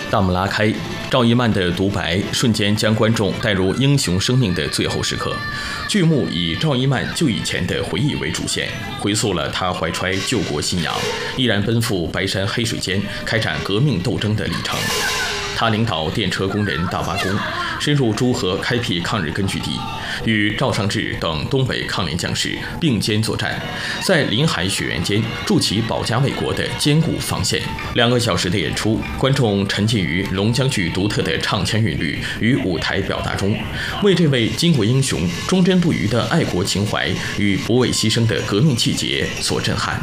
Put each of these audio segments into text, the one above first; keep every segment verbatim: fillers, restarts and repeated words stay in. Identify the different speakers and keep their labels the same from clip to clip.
Speaker 1: 大幕拉开，赵一曼的独白瞬间将观众带入英雄生命的最后时刻。剧目以赵一曼就以前的回忆为主线，回溯了她怀揣救国信仰，毅然奔赴白山黑水间，开展革命斗争的历程。他领导电车工人大罢工，深入诸河开辟抗日根据地，与赵尚志等东北抗联将士并肩作战，在林海雪原间筑起保家卫国的坚固防线。两个小时的演出，观众沉浸于龙江剧独特的唱腔韵律与舞台表达中，为这位巾帼英雄忠贞不渝的爱国情怀与不畏牺牲的革命气节所震撼。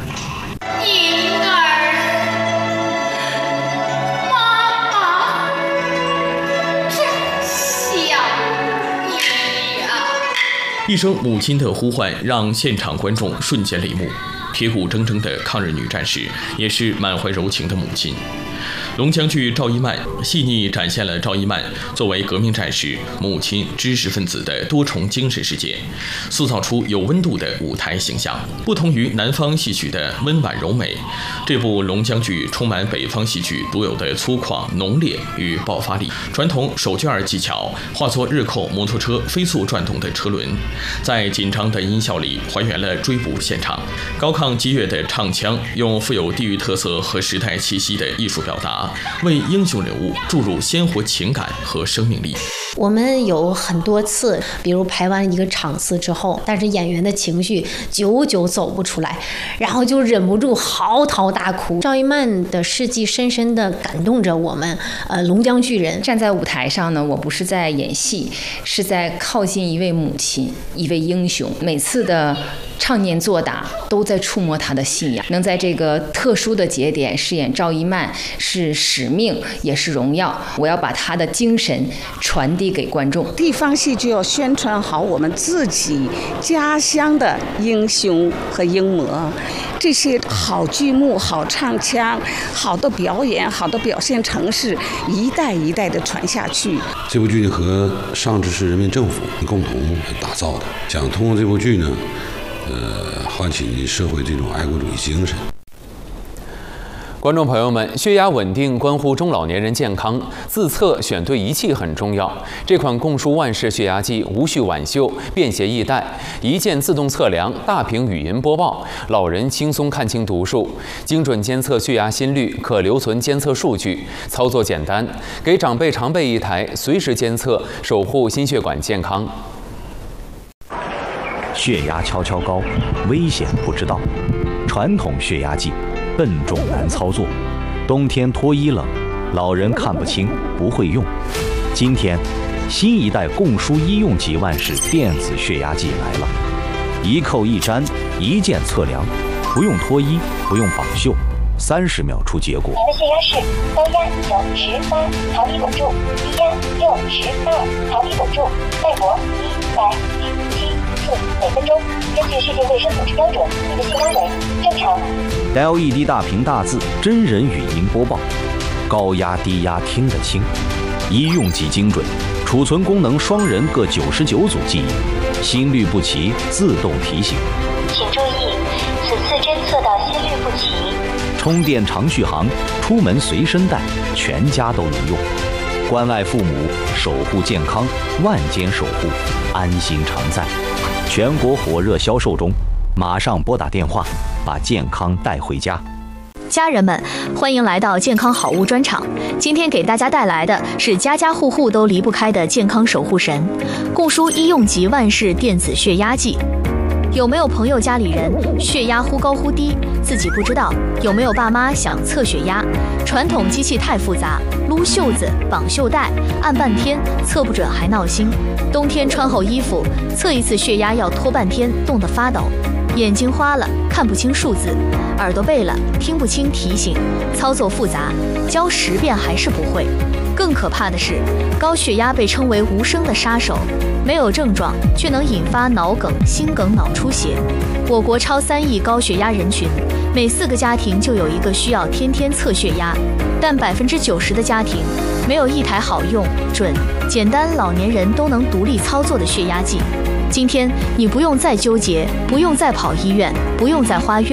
Speaker 1: 一声母亲的呼唤，让现场观众瞬间泪目。铁骨铮铮的抗日女战士，也是满怀柔情的母亲。龙江剧赵一曼细腻展现了赵一曼作为革命战士、母亲、知识分子的多重精神世界，塑造出有温度的舞台形象。不同于南方戏曲的温婉柔美，这部龙江剧充满北方戏曲独有的粗犷、浓烈与爆发力。传统手绢儿技巧化作日寇摩托车飞速转动的车轮，在紧张的音效里还原了追捕现场。高亢激越的唱腔，用富有地域特色和时代气息的艺术表达，为英雄人物注入鲜活情感和生命力。
Speaker 2: 我们有很多次，比如排完一个场次之后，但是演员的情绪久久走不出来，然后就忍不住嚎啕大哭。赵一曼的事迹深深地感动着我们，呃，龙江剧人。
Speaker 3: 站在舞台上呢，我不是在演戏，是在靠近一位母亲，一位英雄。每次的唱念作打都在触摸他的信仰，能在这个特殊的节点饰演赵一曼是使命也是荣耀。我要把他的精神传递给观众。
Speaker 4: 地方戏就要宣传好我们自己家乡的英雄和英模，这些好剧目、好唱腔、好的表演、好的表现程式，一代一代的传下去。
Speaker 5: 这部剧和上志市人民政府共同打造的，想通过这部剧呢呃，唤起社会这种爱国主义精神。
Speaker 6: 观众朋友们，血压稳定关乎中老年人健康，自测选对仪器很重要。这款共舒万氏血压计无需挽袖，便携易带，一键自动测量，大屏语音播报，老人轻松看清读数，精准监测血压心率，可留存监测数据，操作简单，给长辈常备一台，随时监测，守护心血管健康。
Speaker 7: 血压悄悄高，危险不知道。传统血压计笨重难操作，冬天脱衣冷，老人看不清不会用。今天，新一代共舒医用级万氏电子血压计来了，一扣一粘，一键测量，不用脱衣，不用绑袖，三十秒出结果。
Speaker 8: 您的血压是高压九十八毫米汞柱，低压六十二毫米汞柱，脉搏一百七七次每分钟。根据世界卫生组织标准，你的血压为正常。
Speaker 7: L E D 大屏大字，真人语音播报，高压低压听得清，医用级精准，储存功能双人各九十九组记忆，心率不齐自动提醒。
Speaker 8: 请注意，此次侦测到心率不齐。
Speaker 7: 充电长续航，出门随身带，全家都能用。关爱父母，守护健康，万间守护，安心常在。全国火热销售中，马上拨打电话，把健康带回家。
Speaker 9: 家人们，欢迎来到健康好物专场。今天给大家带来的是家家户户都离不开的健康守护神——共舒医用级万氏电子血压计。有没有朋友家里人血压忽高忽低，自己不知道？有没有爸妈想测血压？传统机器太复杂，撸袖子、绑袖带，按半天测不准还闹心。冬天穿厚衣服，测一次血压要拖半天，冻得发抖。眼睛花了，看不清数字；耳朵背了，听不清提醒。操作复杂，教十遍还是不会。更可怕的是，高血压被称为无声的杀手，没有症状却能引发脑梗、心梗、脑出血。我国超三亿高血压人群，每四个家庭就有一个需要天天测血压，但百分之九十的家庭没有一台好用、准、简单、老年人都能独立操作的血压计。今天你不用再纠结，不用再跑医院，不用再花冤